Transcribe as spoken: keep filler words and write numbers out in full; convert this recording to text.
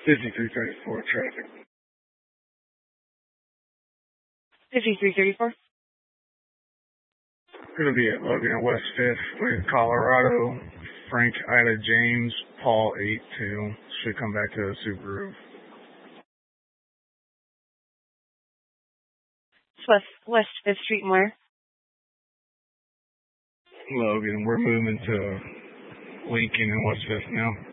fifty-three thirty-four traffic. fifty-three thirty-four. Going to be at Logan at West fifth with Colorado. Frank, Ida, James, Paul, eight two. Should come back to the Subaru. West, West fifth Street, Moore. Logan, we're moving to Lincoln and West fifth now.